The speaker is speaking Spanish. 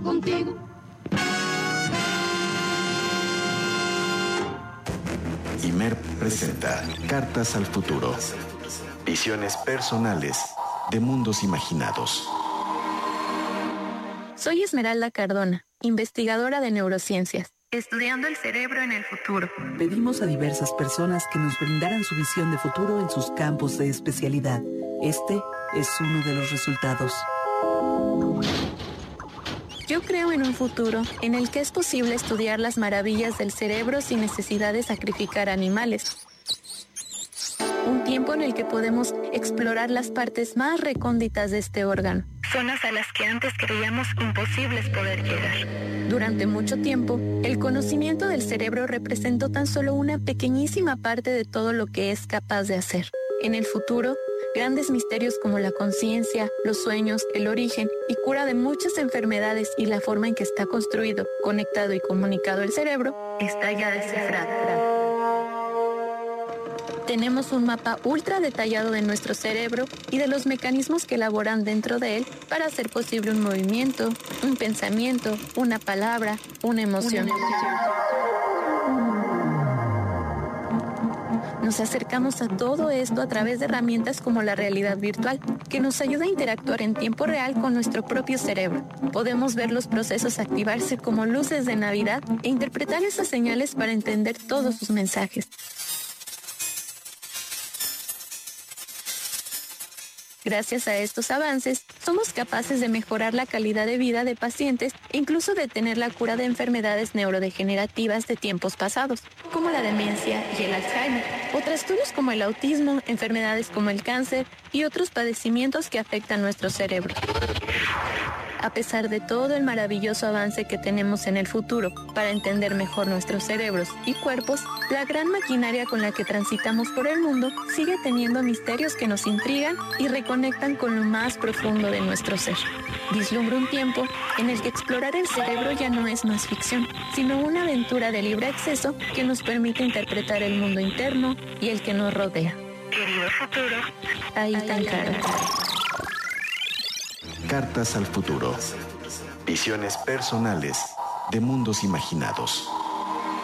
contigo. Imer presenta Cartas al Futuro. Visiones personales de mundos imaginados. Soy Esmeralda Cardona, investigadora de neurociencias, estudiando el cerebro en el futuro. Pedimos a diversas personas que nos brindaran su visión de futuro en sus campos de especialidad. Este es uno de los resultados. Yo creo en un futuro en el que es posible estudiar las maravillas del cerebro sin necesidad de sacrificar animales. Un tiempo en el que podemos explorar las partes más recónditas de este órgano, zonas a las que antes creíamos imposibles poder llegar. Durante mucho tiempo, el conocimiento del cerebro representó tan solo una pequeñísima parte de todo lo que es capaz de hacer. En el futuro, grandes misterios como la conciencia, los sueños, el origen y cura de muchas enfermedades y la forma en que está construido, conectado y comunicado el cerebro, está ya descifrado. Tenemos un mapa ultra detallado de nuestro cerebro y de los mecanismos que elaboran dentro de él para hacer posible un movimiento, un pensamiento, una palabra, una emoción. Nos acercamos a todo esto a través de herramientas como la realidad virtual, que nos ayuda a interactuar en tiempo real con nuestro propio cerebro. Podemos ver los procesos activarse como luces de Navidad e interpretar esas señales para entender todos sus mensajes. Gracias a estos avances, somos capaces de mejorar la calidad de vida de pacientes e incluso detener la cura de enfermedades neurodegenerativas de tiempos pasados, como la demencia y el Alzheimer, o trastornos como el autismo, enfermedades como el cáncer y otros padecimientos que afectan nuestro cerebro. A pesar de todo el maravilloso avance que tenemos en el futuro para entender mejor nuestros cerebros y cuerpos, la gran maquinaria con la que transitamos por el mundo sigue teniendo misterios que nos intrigan y reconectan con lo más profundo de nuestro ser. Vislumbro un tiempo en el que explorar el cerebro ya no es más ficción, sino una aventura de libre acceso que nos permite interpretar el mundo interno y el que nos rodea. Querido futuro, ahí te encargo. Cartas al Futuro. Visiones personales de mundos imaginados.